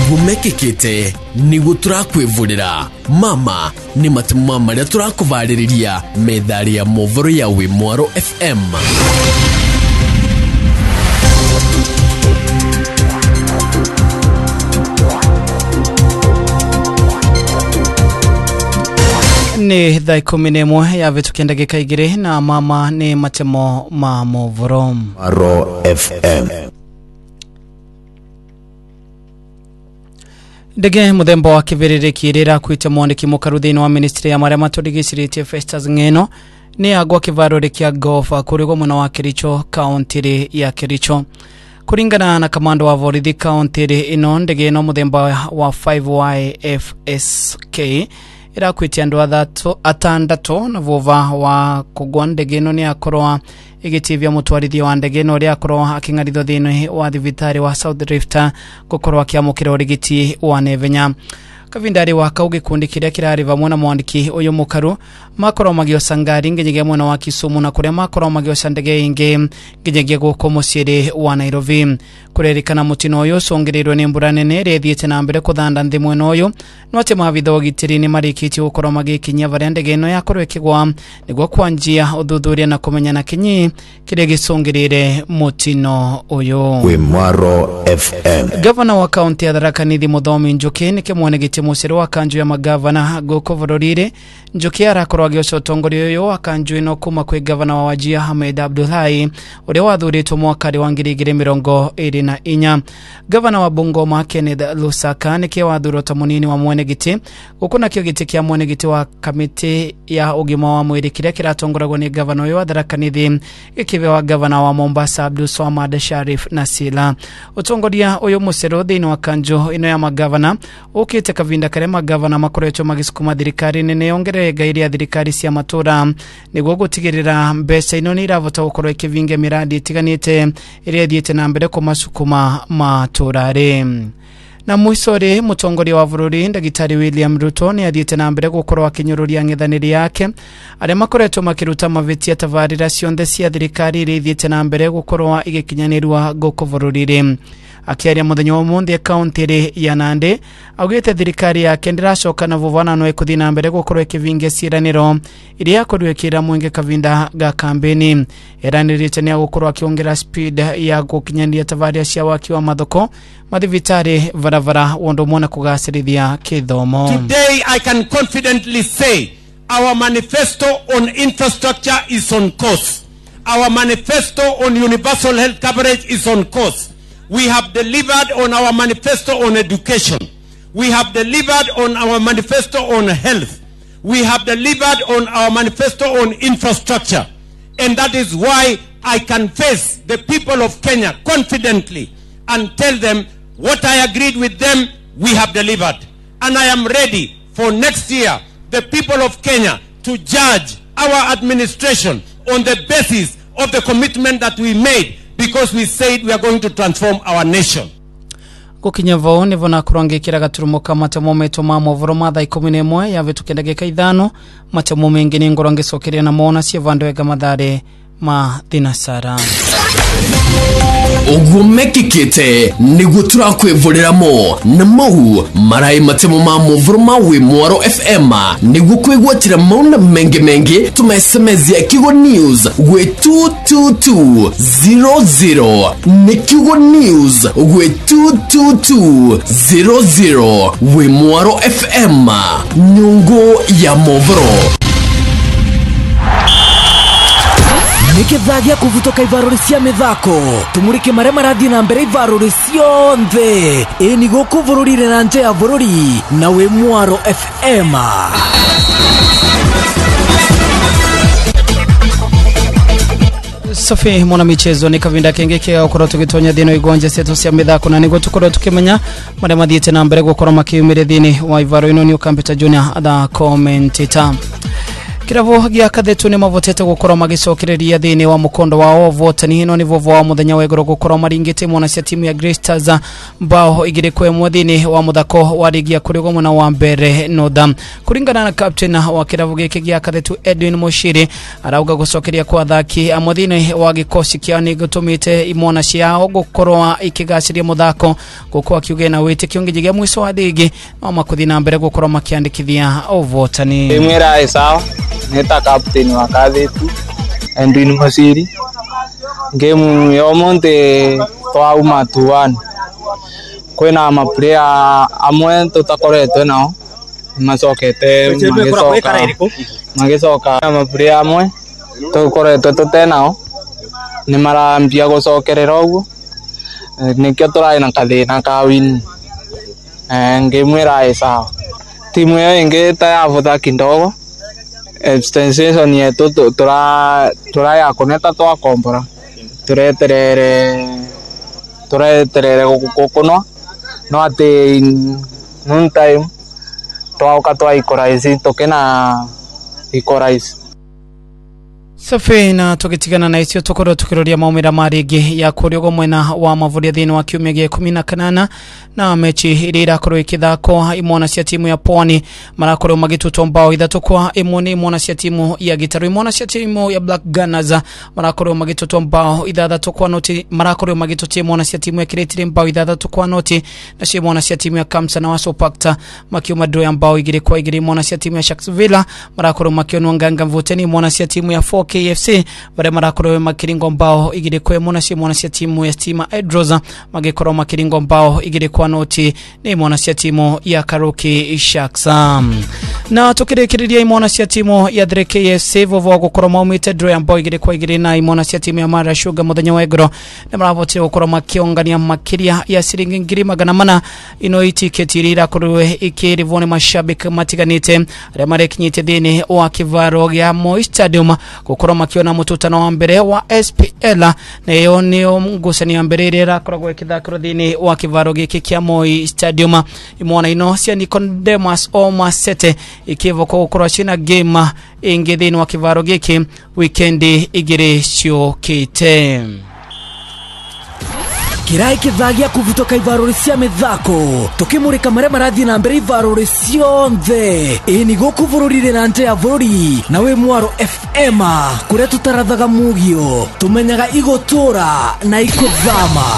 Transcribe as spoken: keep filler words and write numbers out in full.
ugumekekete nigu turakwivurira mama ni matuma maria turakuvariria methari ya movoro ya Wimwaro F M. Ni thaa ikumi na imwe ya vitu kenda gika igiri na mama ni matemo ma movoro Wimwaro F M. Ndege muthemba wa kiviririki rira kwite mwandiki mukaru thiini wa ministry ya maria maturigicirite Festus Ng'eno ni agwa kivaruri kia gofa kurigo muna wa Kericho county ya Kericho. Kuringana na kamando wa borithi county ino, ndege ino muthemba wa five Y F S K ira kwite andu atandatu na vuva wa kugwa ndege ino ni akorwa igitivya mutwarithia wa ndege ino ri akorwa akingaritho thiini wa thibitari wa South Rift gukorwa kiamukira urigiti wa nevenya. Kavindari wa kaugi kundi kiria kirari vamwe na mwandiki uyu mukaru makorwa magiosangari ngenyege mwana wa Kisumu na kuria makorwa magiosa ndege inge ngenyege guko muciiri wa Nairobi. Kurerikana mutino uyu songerirwe ni mbura nene rethiete na mbere kuthanda nthi mwena uyu note mavitha ugitiri ni marikiti gukorwa magikinya varia ndege ino yakorwa ikigwa niguo kwanjia uthuthuria na kumenyana kinyi kiria gisongerire mutino uyu. Wimwaro F M. Governor wa county ya Tharaka Nithi Muthomi Njuki ni kimwanegete musiri wa kanju ya magavana guko vororire. Njuki arakorwa agioca utongoria uyu wa kanju ino kuma kwi governor wa Wajir Ahmed Abdullahi uria wathuritwo mwakari wa ngiri igiri mirongo iri na inya. Governor wa Bungoma Kenneth Lusaka nike wathurwo ta munini wa mwenegiti gukuna kio giti kia mwenegiti wa kamiti ya ugima wa mwiri kiria kiratongoragwo ni governor uyu wa Tharaka Nithi ikive wa governor wa Mombasa Abdul Swamad Sharif Nasila. Utongoria uyu musiro thiini wa kanju ino ya magavana ukite kavinda kare magavana makoretwo magisukuma thirikari nene yongerere gairi ya thirikari cia matura niguo gutigirira mbeca ino ni iravota gukorwo ikivinge miradi itiganite iria thiete na mbere kumasukuma maturare. Na mwisore mutongoria wa bururi Ndagitari William Ruto ni athiete na mbere gukorwo akinyururia ng'ethaniri yake aria makoretwo makiruta mavetia tavarira cionthe cia thirikari iria thiete na mbere gukorwo igikinyanirwa guko bururi. Akiaria muthenya wa mundi county ya Nandi augite thirikari yake ndiracoka na vuvana no ikuthi na mbere gukorwo ikivinge ciraniro iria yakorwo ikira mwenge kavinda ga kampeni. Eranirite ni gukorwo akiongera speed ya gukinyania tavarira cia waki wa mathoko mathivitari varavara wondo mona kugasirithia kithomo. Today I can confidently say our manifesto on infrastructure is on course. Our manifesto on universal health coverage is on course. We have delivered on our manifesto on education. We have delivered on our manifesto on health. We have delivered on our manifesto on infrastructure. And that is why I can face the people of Kenya confidently and tell them what I agreed with them, we have delivered. And I am ready for next year, the people of Kenya, to judge our administration on the basis of the commitment that we made, because we said we are going to transform our nation. Kukinya vao nivo na kurangikira gaturumuka matemo meto ma movoro matha ikumi na imwe ya vitu kenda gika ithano matemo mengi ni ngorange sokeria na mona cia vandwega mathare ma thinasara. Ugumekekete nigu turakwivuriramo na mau marai matemo ma movoro ma Wimwaro F M nigu kwigwatira mauna mengi mengi tuma S M S ya Kigo News gwe two two two zero zero ni Kigo News gwe two two two zero zero. Wimwaro F M, nyungu ya movoro. Nikithagia kuvutoka ivaruri cia mithako tumurike mare marathi na mbere ivaruri cionthe eni guku bururire na nje ya bururi na Wimwaro F M. Sofi mwana michezo ni kavinda kenge kia ukoro tukitonya thino igonje seto cia mithako na nigo tukoro tukimenya mare mathiete na mbere gukora makiumire thini wa ivaro ino ni Ukampeta Junior the commentator. kirabo gia kathetu ni mavotete gukora magicokereria thini wa mukondo wao votani hino ni vovo wa muthenya wa igoro gukora maringite mwana cia timu ya Grey Stars mbao igire kwe mwathini wa muthako wa ligi ya kurigo mwana wa mbere Northern kuringana na captain wa kirabo giki gia kathetu Edwin Moshiri arauga gucokeria kwa thaki amwathini wa gikosi kia ni gutumite imona ciao gukorwa ikigaciria muthako gukwa kiuge na wite kiongi gia mwiso wa ligi no makuthi na mbere gukorwa makiandikithia ovotani imwira sawa neta captain wa kathetu Edwin Moshiri game yo monte twauma tuan kwena ma player amwe tutakoretwe nao macokete magicoka magicoka ma player amwe tukoretwe tutenao ni marambia gucokerera uguo nikio turai na kathina ka win ngimwira sawa timu yo ingi ta yavuta kindogo extension yetu tura tura ya kuneta twa kompora tureterere tureterere gukukunwa no ati noon time twauka twa ikoraisi tokena ikoraisi Safi na tukitigana na isio tukoro tukiroria maumira marigi ya kuriogo mwena wa mavuria thini wa kiumia gia kumi na kanana na mechi iri irakorwo ikithako imona cia timu ya Pwani marakorwo magitutwo mbao ithatu kwa imoni imona cia timu ya Gitaru imona cia timu ya Black Gunners marakorwo magitutwo mbao ithatu kwa noti marakorwo magitutwo imona cia timu ya Kiretire mbao ithatu kwa noti na cia imona cia timu ya Kamsa na Waso Pakta makiuma draw ya mbao igiri kwa igiri imona cia timu ya Sharksville marakorwo makionwa nganga mvuteni imona cia timu ya four K F C bare marakorwo makiringo mbao igire kwe mona cia mona cia timu ya Stima Edroza magikorwo makiringo mbao igire kwa noti ni mona cia timu ya Karuki Sharks na tukirekereria imona cia timu ya Drake K F C vovo gukorwo maumite draw ya mbao igire kwa igire na imona cia timu ya Mara Sugar muthenya wa igoro na maravotire gukorwo makiongania makiria ya siringi ngiri magana mana ino itiketi ira kurwe ikirivone mashabiki matiganite aria marekinyite thini wa kivaro gya Moi Stadium gukorwo makiona mututano wa mbere wa S P L na yo niyo ngusania mbere ira koragwo ikithakiro thini wa kivaro giki kia Moi Stadium imona ino cia Nicodemus Omasete ikivoko gukorwo cina game ingi thini wa kivaro giki weekend igire ciokite Kirai kithagia kuvutoka ivarori cia mithako tukimurika mare marathi na mbere ivarori cionthe ini gukuvururire na nte ya vururi na we Mwaro F M kuria tutarathaga mugio tumenyaga igotura na ikuthama